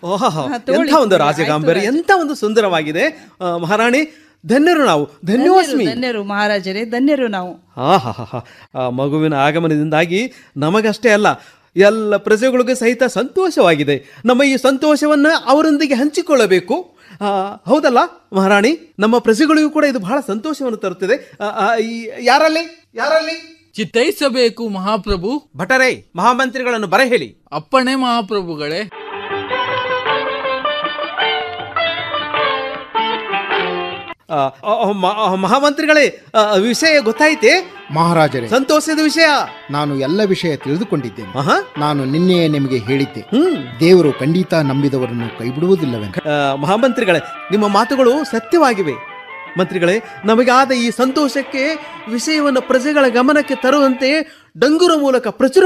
ಓಹೋ, ಎಂಥ ಒಂದು ರಾಜಗಾಂಭೀರ್ಯ, ಎಂಥ ಒಂದು ಸುಂದರವಾಗಿದೆ ಮಹಾರಾಣಿ. ಧನ್ಯರು ನಾವು, ಧನ್ಯೋಸ್ಮಿ. ಧನ್ಯರು ಮಹಾರಾಜರೇ, ಧನ್ಯರು ನಾವು. ಮಗುವಿನ ಆಗಮನದಿಂದಾಗಿ ನಮಗಷ್ಟೇ ಅಲ್ಲ, ಎಲ್ಲ ಪ್ರಜೆಗಳಿಗೂ ಸಹಿತ ಸಂತೋಷವಾಗಿದೆ. ನಮ್ಮ ಈ ಸಂತೋಷವನ್ನು ಅವರೊಂದಿಗೆ ಹಂಚಿಕೊಳ್ಳಬೇಕು. ಹೌದಲ್ಲ ಮಹಾರಾಣಿ? ನಮ್ಮ ಪ್ರಜೆಗಳಿಗೂ ಕೂಡ ಇದು ಬಹಳ ಸಂತೋಷವನ್ನು ತರುತ್ತದೆ. ಯಾರಲ್ಲಿ ಯಾರಲ್ಲಿ ಚಿತ್ತೈಸಬೇಕು ಮಹಾಪ್ರಭು. ಭಟರೇ, ಮಹಾಮಂತ್ರಿಗಳನ್ನು ಬರ ಹೇಳಿ. ಅಪ್ಪಣೆ ಮಹಾಪ್ರಭುಗಳೇ. ಮಹಾಮಂತ್ರಿಗಳೇ, ವಿಷಯ ಗೊತ್ತಾಯ್ತೆ? ಮಹಾರಾಜರೇ, ಸಂತೋಷದ ವಿಷಯ. ನಾನು ಎಲ್ಲ ವಿಷಯ ತಿಳಿದುಕೊಂಡಿದ್ದೇನೆ. ನಾನು ನಿನ್ನೆಯೇ ನಿಮಗೆ ಹೇಳಿದ್ದೆ, ದೇವರು ಖಂಡಿತ ನಂಬಿದವರನ್ನು ಕೈ ಬಿಡುವುದಿಲ್ಲವೆಂದು. ಮಹಾಮಂತ್ರಿಗಳೇ, ನಿಮ್ಮ ಮಾತುಗಳು ಸತ್ಯವಾಗಿವೆ. ಮಂತ್ರಿಗಳೇ, ನಮಗಾದ ಈ ಸಂತೋಷಕ್ಕೆ ವಿಷಯವನ್ನು ಪ್ರಜೆಗಳ ಗಮನಕ್ಕೆ ತರುವಂತೆ ಡಂಗುರ ಮೂಲಕ ಪ್ರಚುರ